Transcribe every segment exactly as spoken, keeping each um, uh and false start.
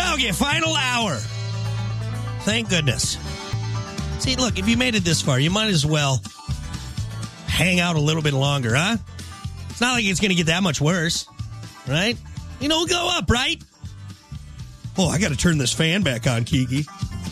Okay, final hour. Thank goodness. See, look, if you made it this far, you might as well hang out a little bit longer, huh? It's not like it's going to get that much worse, right? You know, go up, right? Oh, I got to turn this fan back on, Kiki.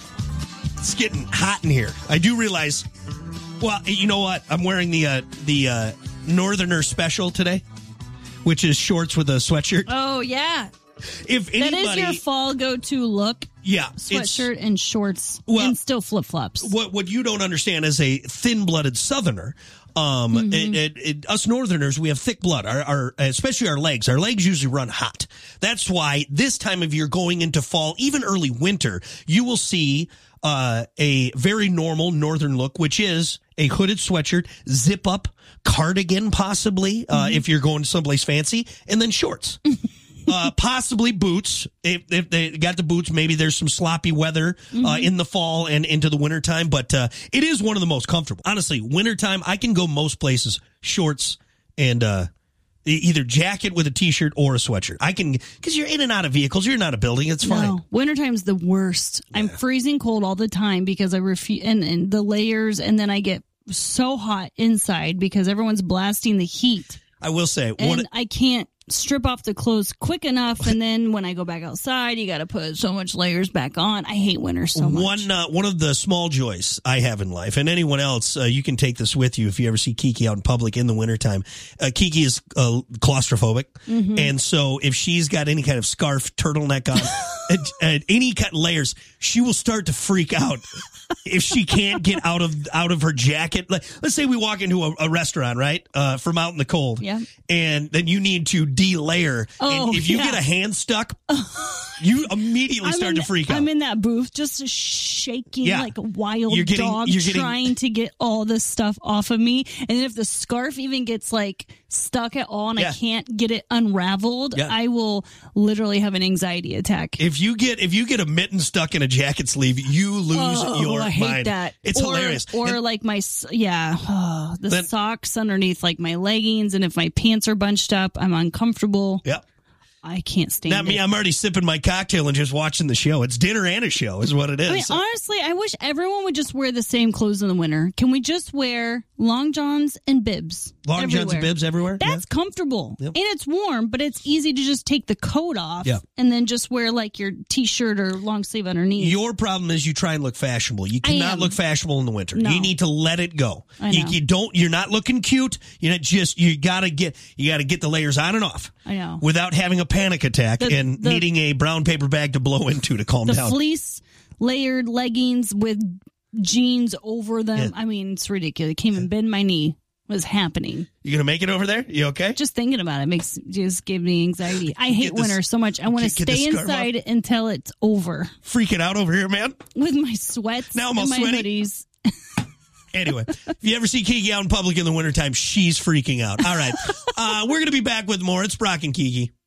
It's getting hot in here. I do realize, well, you know what? I'm wearing the uh, the uh, Northerner special today, which is shorts with a sweatshirt. Oh, yeah. If anybody, that is your fall go-to look. Yeah. Sweatshirt and shorts well, and still flip-flops. What what you don't understand as a thin-blooded Southerner, um, Mm-hmm. it, it, it, us Northerners, we have thick blood, our, our especially our legs. Our legs usually run hot. That's why this time of year going into fall, even early winter, you will see uh, a very normal Northern look, which is a hooded sweatshirt, zip-up, cardigan possibly, uh, mm-hmm. if you're going someplace fancy, and then shorts. Uh, possibly boots. If, if they got the boots, maybe there's some sloppy weather mm-hmm. uh, in the fall and into the wintertime. But uh, it is one of the most comfortable. Honestly, wintertime, I can go most places, shorts and uh, either jacket with a T-shirt or a sweatshirt. I can, because you're in and out of vehicles. You're not a building. It's fine. No, wintertime's the worst. Yeah. I'm freezing cold all the time because I refuse, and, and the layers, and then I get so hot inside because everyone's blasting the heat. I will say. And one, I can't strip off the clothes quick enough, and then when I go back outside, you got to put so much layers back on. I hate winter so much. One uh, one of the small joys I have in life, and anyone else, uh, you can take this with you if you ever see Kiki out in public in the wintertime. Uh, Kiki is uh, claustrophobic, mm-hmm. and so if she's got any kind of scarf, turtleneck on, and, and any kind of layers, she will start to freak out. If she can't get out of out of her jacket, like, let's say we walk into a, a restaurant, right, uh, from out in the cold, yeah, and then you need to de-layer, oh, and if you yeah. get a hand stuck, you immediately I'm start in, to freak out. I'm in that booth just shaking yeah. like a wild you're getting, dog, you're getting, trying to get all this stuff off of me, and then if the scarf even gets like stuck at all and yeah. I can't get it unraveled, yeah. I will literally have an anxiety attack. If you get if you get a mitten stuck in a jacket sleeve, you lose oh, your I hate mind. That. It's or, hilarious. Or and, like my yeah, oh, the then, socks underneath like my leggings, and if my pants are bunched up, I'm uncomfortable. Yeah. I can't stand Not it. me. I'm already sipping my cocktail and just watching the show. It's dinner and a show is what it is. I mean, so. honestly, I wish everyone would just wear the same clothes in the winter. Can we just wear long johns and bibs? Long everywhere? johns and bibs everywhere? That's yeah. comfortable. Yep. And it's warm, but it's easy to just take the coat off yep. and then just wear like your T-shirt or long sleeve underneath. Your problem is you try and look fashionable. You cannot look fashionable in the winter. No. You need to let it go. I You, know. you don't. You're not looking cute. You're not just. You gotta get. You gotta get the layers on and off. I know. Without having a panic attack The, and the, needing a brown paper bag to blow into to calm the down. The fleece layered leggings with jeans over them. Yeah. I mean, it's ridiculous. I can't even bend my knee. What's happening? You gonna make it over there? You okay? Just thinking about it makes just give me anxiety. I hate this, winter so much. I want to stay inside off. Until it's over. Freaking out over here, man. With my sweats now I'm all and my sweaty. hoodies. Anyway, if you ever see Kiki out in public in the wintertime, she's freaking out. All right. Uh, we're going to be back with more. It's Brock and Kiki.